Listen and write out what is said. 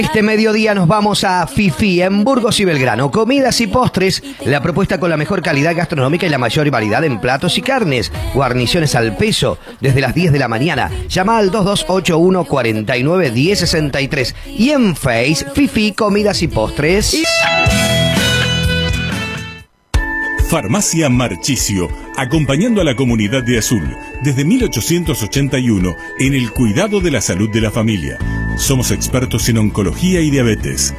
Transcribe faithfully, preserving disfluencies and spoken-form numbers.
Este mediodía nos vamos a Fifi, en Burgos y Belgrano. Comidas y postres, la propuesta con la mejor calidad gastronómica y la mayor variedad en platos y carnes. Guarniciones al peso, desde las diez de la mañana. Llama al dos dos ocho uno, cuatro nueve, uno cero seis tres. Y en Face, Fifi, Comidas y Postres. Farmacia Marchisio, acompañando a la comunidad de Azul desde mil ochocientos ochenta y uno en el cuidado de la salud de la familia. Somos expertos en oncología y diabetes.